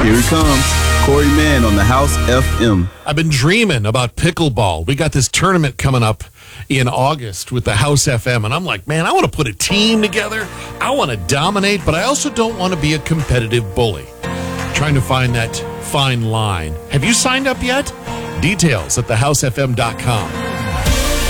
Here he comes. Corey Mann on the House FM. I've been dreaming about pickleball. We got this tournament coming up in August with the House FM, and I'm like, man, I want to put a team together. I want to dominate, but I also don't want to be a competitive bully. Trying to find that fine line. Have you signed up yet? Details at thehousefm.com.